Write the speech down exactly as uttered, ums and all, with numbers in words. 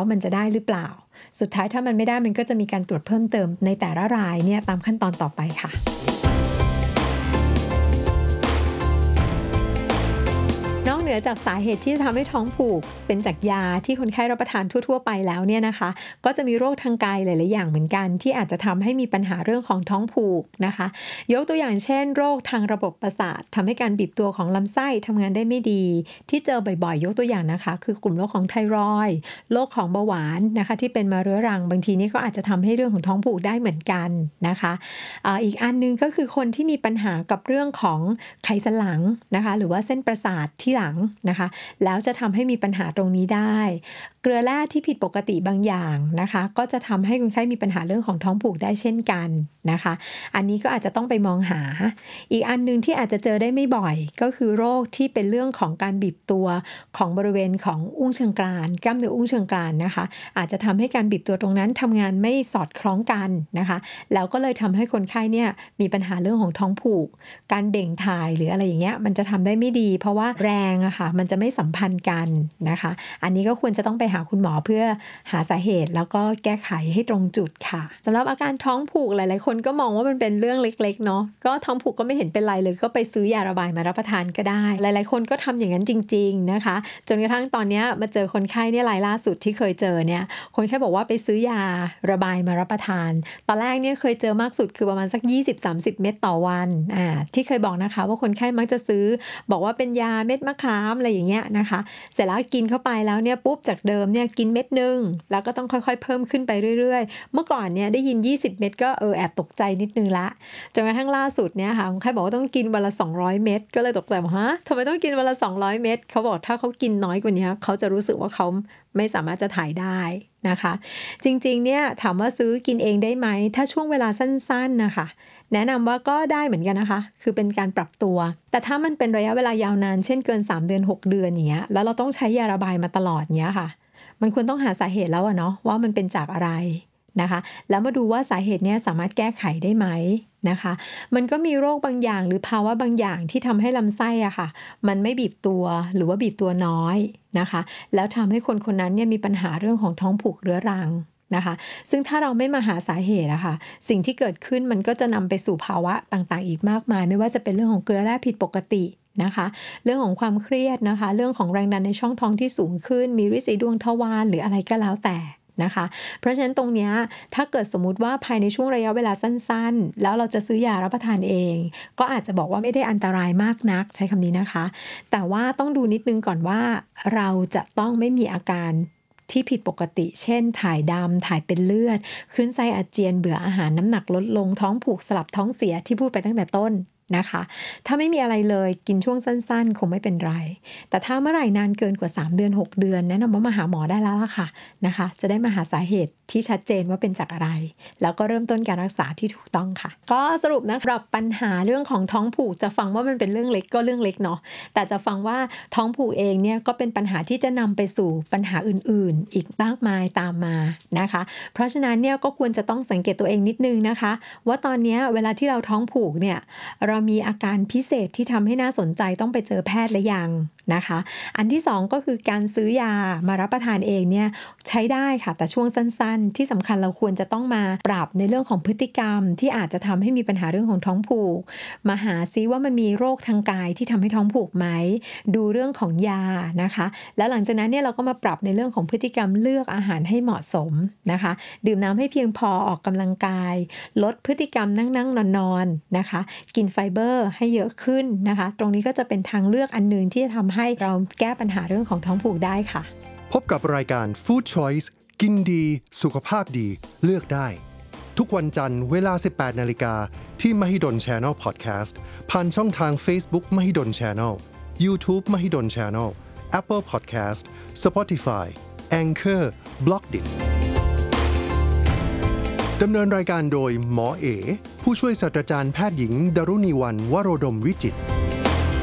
มันจะได้หรือเปล่าสุดท้ายถ้ามันไม่ได้มันก็จะมีการตรวจเพิ่มเติมในแต่ละรายเนี่ยตามขั้นตอนต่อไปค่ะนอกเหนือจากสาเหตุที่จะทำให้ท้องผูกเป็นจากยาที่คนไข้รับประทานทั่วๆไปแล้วเนี่ยนะคะก็จะมีโรคทางกายหลายๆอย่างเหมือนกันที่อาจจะทำให้มีปัญหาเรื่องของท้องผูกนะคะยกตัวอย่างเช่นโรคทางระบบประสาททำให้การบีบตัวของลำไส้ทำงานได้ไม่ดีที่เจอบ่อยๆยกตัวอย่างนะคะคือกลุ่มโรคของไทรอยด์โรคของเบาหวานนะคะที่เป็นมาเรื้อรังบางทีนี่ก็อาจจะทำให้เรื่องของท้องผูกได้เหมือนกันนะคะอ่าอีกอันนึงก็คือคนที่มีปัญหากับเรื่องของไขสันหลังนะคะหรือว่าเส้นประสาทที่หลังนะคะแล้วจะทำให้มีปัญหาตรงนี้ได้เกลือแร่ที่ผิดปกติบางอย่างนะคะก็จะทำให้คนไข้มีปัญหาเรื่องของท้องผูกได้เช่นกันนะคะอันนี้ก็อาจจะต้องไปมองหาอีกอันนึงที่อาจจะเจอได้ไม่บ่อยก็คือโรคที่เป็นเรื่องของการบีบตัวของบริเวณของอุ้งเชิงกรานกล้ามเนื้ออุ้งเชิงกรานนะคะอาจจะทำให้การบีบตัวตรงนั้นทำงานไม่สอดคล้องกันนะคะแล้วก็เลยทำให้คนไข้เนี่ยมีปัญหาเรื่องของท้องผูกการเบ่งถ่ายหรืออะไรอย่างเงี้ยมันจะทำได้ไม่ดีเพราะว่าแรงอะค่ะมันจะไม่สัมพันธ์กันนะคะอันนี้ก็ควรจะต้องไปหาคุณหมอเพื่อหาสาเหตุแล้วก็แก้ไขให้ตรงจุดค่ะสำหรับอาการท้องผูกหลายๆคนก็มองว่ามันเป็นเรื่องเล็กๆเนาะก็ท้องผูกก็ไม่เห็นเป็นไรเลยก็ไปซื้อยาระบายมารับประทานก็ได้หลายๆคนก็ทำอย่างนั้นจริงๆนะคะจนกระทั่งตอนนี้มาเจอคนไข้เนี่ยรายล่าสุดที่เคยเจอเนี่ยคนไข้บอกว่าไปซื้อยาระบายมารับประทานตอนแรกเนี่ยเคยเจอมากสุดคือประมาณสัก ยี่สิบถึงสามสิบ เม็ดต่อวันอ่าที่เคยบอกนะคะว่าคนไข้มักจะซื้อบอกว่าเป็นยาเม็ดมะขามอะไรอย่างเงี้ยนะคะเสร็จแล้วกินเข้าไปแล้วเนี่ยปุ๊บจากเดิมเนี่ยกินเม็ดนึงแล้วก็ต้องค่อยๆเพิ่มขึ้นไปเรื่อยๆเมื่อก่อนเนี่ยได้ยินยี่สิบเม็ดก็เออแอบตกใจนิดนึงละจนกระทั่งล่าสุดเนี่ยค่ะคนไข้บอกว่าต้องกินวันละสองร้อยเม็ดก็เลยตกใจว่าฮะทำไมต้องกินวันละสองร้อยเม็ดเขาบอกถ้าเขากินน้อยกว่านี้เขาจะรู้สึกว่าเขาไม่สามารถจะถ่ายได้นะคะจริงๆเนี่ยถามว่าซื้อกินเองได้ไหมถ้าช่วงเวลาสั้นๆนะคะแนะนำว่าก็ได้เหมือนกันนะคะคือเป็นการปรับตัวแต่ถ้ามันเป็นระยะเวลายาวนานเช่นเกินสามเดือนหกเดือนอย่างเงี้ยแล้วเราต้องใช้ยาระบายมาตลอดเงี้ยค่ะมันควรต้องหาสาเหตุแล้วอะเนาะว่ามันเป็นจากอะไรนะคะแล้วมาดูว่าสาเหตุเนี้ยสามารถแก้ไขได้ไหมนะคะมันก็มีโรคบางอย่างหรือภาวะบางอย่างที่ทำให้ลำไส้อะค่ะมันไม่บีบตัวหรือว่าบีบตัวน้อยนะคะแล้วทำให้คนคนนั้นเนี่ยมีปัญหาเรื่องของท้องผูกเรื้อรังนะคะซึ่งถ้าเราไม่มาหาสาเหตุอะค่ะสิ่งที่เกิดขึ้นมันก็จะนำไปสู่ภาวะต่างๆอีกมากมายไม่ว่าจะเป็นเรื่องของเกลือแร่ผิดปกตินะคะเรื่องของความเครียดนะคะเรื่องของแรงดันในช่องท้องที่สูงขึ้นมีริดสีดวงทวารหรืออะไรก็แล้วแต่นะคะเพราะฉะนั้นตรงนี้ถ้าเกิดสมมุติว่าภายในช่วงระยะเวลาสั้นๆแล้วเราจะซื้อยารับประทานเองก็อาจจะบอกว่าไม่ได้อันตรายมากนักใช้คำนี้นะคะแต่ว่าต้องดูนิดนึงก่อนว่าเราจะต้องไม่มีอาการที่ผิดปกติเช่นถ่ายดำถ่ายเป็นเลือดคลื่นไส้อาเจียนเบื่ออาหารน้ำหนักลดลงท้องผูกสลับท้องเสียที่พูดไปตั้งแต่ต้นนะคะถ้าไม่มีอะไรเลยกินช่วงสั้นๆคงไม่เป็นไรแต่ถ้าเมื่อไหร่นานเกินกว่าสามเดือนหกเดือนแนะนำว่ามาหาหมอได้แล้วล่ะค่ะนะคะจะได้มาหาสาเหตุที่ชัดเจนว่าเป็นจากอะไรแล้วก็เริ่มต้นการรักษาที่ถูกต้องค่ะก็สรุปนะสำหรับปัญหาเรื่องของท้องผูกจะฟังว่ามันเป็นเรื่องเล็กก็เรื่องเล็กเนาะแต่จะฟังว่าท้องผูกเองเนี่ยก็เป็นปัญหาที่จะนำไปสู่ปัญหาอื่นๆอีกมากมายตามมานะคะเพราะฉะนั้นเนี่ยก็ควรจะต้องสังเกตตัวเองนิดนึงนะคะว่าตอนนี้เวลาที่เราท้องผูกเนี่ยเรามีอาการพิเศษที่ทำให้น่าสนใจต้องไปเจอแพทย์หรือยังนะคะอันที่สองก็คือการซื้อยามารับประทานเองเนี่ยใช้ได้ค่ะแต่ช่วงสั้นๆที่สำคัญเราควรจะต้องมาปรับในเรื่องของพฤติกรรมที่อาจจะทำให้มีปัญหาเรื่องของท้องผูกมาหาซิว่ามันมีโรคทางกายที่ทำให้ท้องผูกไหมดูเรื่องของยานะคะแล้วหลังจากนั้นเนี่ยเราก็มาปรับในเรื่องของพฤติกรรมเลือกอาหารให้เหมาะสมนะคะดื่มน้ำให้เพียงพอออกกำลังกายลดพฤติกรรมนั่งๆนอนๆนะคะกินไฟเบอร์ให้เยอะขึ้นนะคะตรงนี้ก็จะเป็นทางเลือกอันนึงที่จะทำให้เราแก้ปัญหาเรื่องของท้องผูกได้ค่ะพบกับรายการ Food Choice กินดีสุขภาพดีเลือกได้ทุกวันจันทร์เวลา สิบแปดนาฬิกา นที่ Mahidol Channel Podcast ผ่านช่องทาง Facebook Mahidol Channel YouTube Mahidol Channel Apple Podcast Spotify Anchor Blockdit ดำเนินรายการโดยหมอเอผู้ช่วยศาสตราจารย์แพทย์หญิงดรุณีวรรณวโรดมวิจิตร